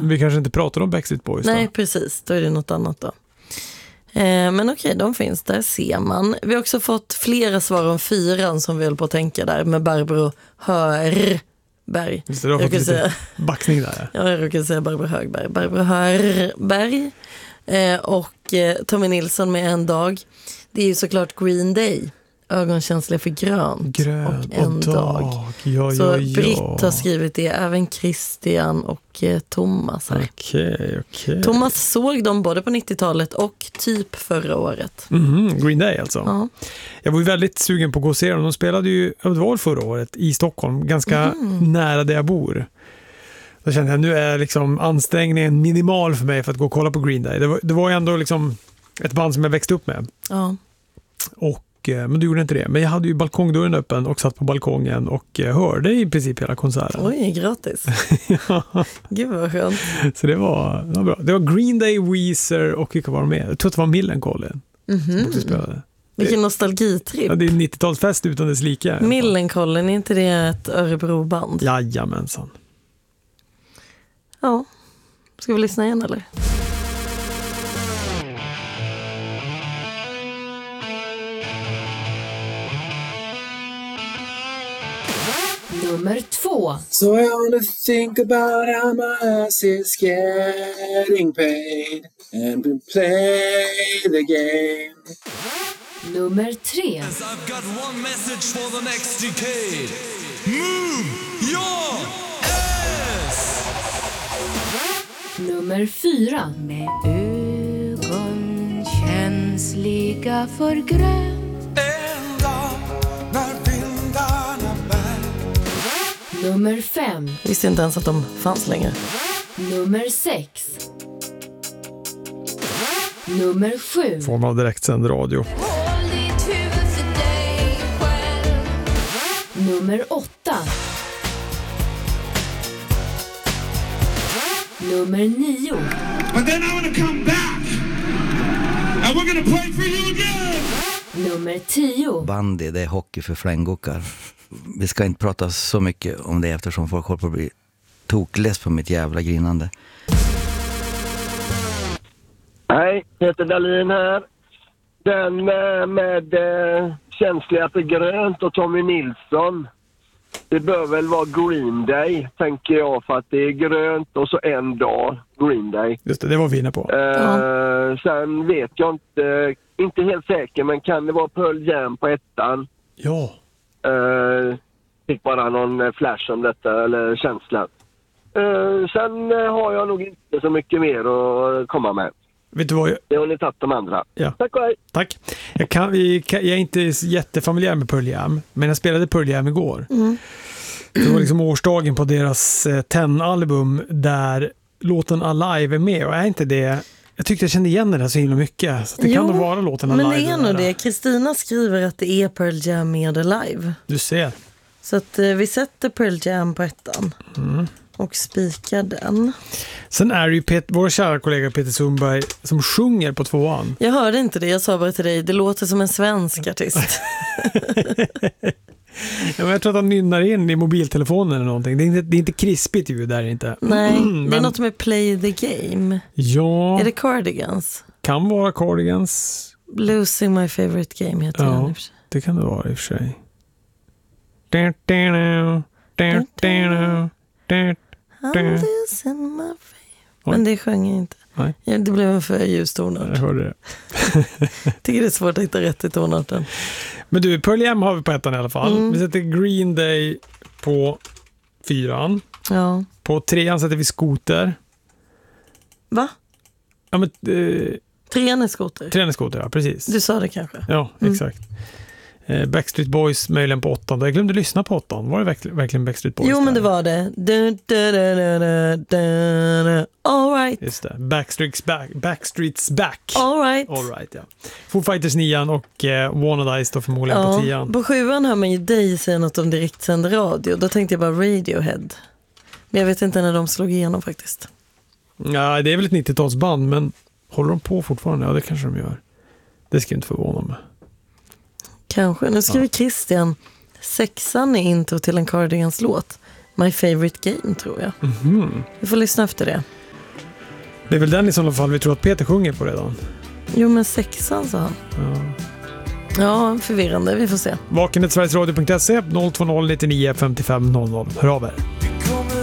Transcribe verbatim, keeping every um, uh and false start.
vi kanske inte pratar om Backstreet Boys. Nej, då. precis. Då är det något annat då. Eh, men okej, de finns där, ser man. Vi har också fått flera svar om fyran som vi höll på att tänka där med Barbro Hörberg. Just det, du har fått lite säga, backning där. Ja, jag råkade säga Barbro Högberg. Barbro Hörberg eh, och eh, Tommy Nilsson med En dag. Det är ju såklart Green Day. Ögonkänsliga för grönt, grönt och En och dag. dag. Ja, Så ja, ja. Britt har skrivit det, även Christian och eh, Thomas här. Okej, okej. Thomas såg dem både på nittiotalet och typ förra året. Mm-hmm, Green Day alltså. Ja. Jag var ju väldigt sugen på att gå och se dem. De spelade ju, det var förra året, i Stockholm. Ganska mm. nära där jag bor. Då kände jag, nu är liksom ansträngningen minimal för mig för att gå och kolla på Green Day. Det var, det var ju ändå liksom ett band som jag växte upp med. Ja. Och men du gjorde inte det. Men jag hade ju balkongdörren öppen och satt på balkongen och hörde i princip hela konserten. Oj, gratis. Ja. Gud vad skönt. Så det var, det var bra. Det var Green Day, Weezer och vilka var de med? Jag tror att det var Millencolin mm-hmm. som också spelade. Vilken nostalgitripp. Ja, det är en nittiotalsfest utan dess lika. Millencolin, är inte det ett Örebroband? Jajamensan. Ja. Ska vi lyssna igen eller? Nummer två. So I wanna think about how my ass is getting paid and we play the game. Nummer tre. I've got one message for the next decade. Move your ass! Nummer fyra. Med ögon känsliga för grönt. En dag när vindarna bär. Nummer fem. Jag visste inte ens att de fanns längre. Nummer sex. Nummer sju. Form av direktsänd radio. Nummer åtta. Nummer nio. But then I'm gonna come back and we're gonna play for you again. Nummer tio. Bandy, det är hockey för flänggockar. Vi ska inte prata så mycket om det eftersom folk håller på att bli tokless på mitt jävla grinande. Hej, Peter Dahlin här. Den med, med eh, känsliga för grönt och Tommy Nilsson. Det bör väl vara Green Day, tänker jag, för att det är grönt och så En dag Green Day. Just det, det var vi inne på. Eh, Ja. Sen vet jag inte, inte helt säker, men kan det vara Pearl Jam på ettan? Ja. Eh, fick bara någon flash om detta, eller känsla. Eh, sen eh, har jag nog inte så mycket mer att komma med. Vet du vad jag... Det har ni tagit de andra. Ja. Tack och hej. Tack. Jag, kan, vi, kan, jag är inte jättefamiljär med Pearl Jam, men jag spelade Pearl Jam igår. Mm. Det var liksom årsdagen på deras eh, ten-album där låten Alive är med, och är inte det... Jag tyckte jag kände igen det där så himla mycket. Så det Jo, kan nog vara låten Alive. Men det är nog det. Kristina skriver att det är Pearl Jam med Alive. Du ser. Så att eh, vi sätter Pearl Jam på ettan. Mm. Och spikar den. Sen är det ju Pet- vår kära kollega Peter Sundberg som sjunger på tvåan. Jag hörde inte det, jag sa bara till dig, det låter som en svensk artist. Ja, men jag tror att han nynnar in i mobiltelefonen eller någonting. Det är inte, det är inte krispigt ljud där inte. Nej, mm, det är men... något med Play the Game. Ja. Är det Cardigans? Kan vara Cardigans. Losing My Favorite Game heter ja, den. Ja, det kan det vara i och för sig. I'm losing my favorite. Men det sjöng jag inte. Nej. Ja, det blev en för ljus tonart. Jag hörde det. Tycker det är svårt att hitta rätt i tonarten. Men du, Pearl Jam har vi på ettan i alla fall. Mm. Vi sätter Green Day på fyran. Ja. På trean sätter vi Skoter. Va? Ja, men... Eh, trean är Skoter. Trean är Skoter, ja, precis. Du sa det kanske. Ja, mm. exakt. Eh, Backstreet Boys möjligen på åttan. Jag glömde lyssna på åttan. Var det verkligen, verkligen Backstreet Boys? Jo, där? men det var det. Du, du, du, du, du, du. All right. Just det. Backstreet's back. Backstreet's back. All right. All right, ja. Foo Fighters nian och eh, Wanna Dice då förmodligen ja, på tian. På sjuan hör man ju dig säga något om direktsänd radio. Då tänkte jag bara Radiohead. Men jag vet inte när de slog igenom faktiskt. Ja, det är väl ett nittiotalsband, men håller de på fortfarande? Ja, det kanske de gör. Det ska inte förvåna mig. Kanske. Nu skriver ja. Christian, sexan är intro till en Cardigans låt. My Favorite Game, tror jag. Mm-hmm. Vi får lyssna efter det. Det är väl den i sådana fall vi tror att Peter sjunger på redan. Jo, men sexan sa han. Ja. Ja, förvirrande. Vi får se. Vakenhet Sveriges Radio punkt se noll två noll nittionio femtiofem noll noll. Hör av er.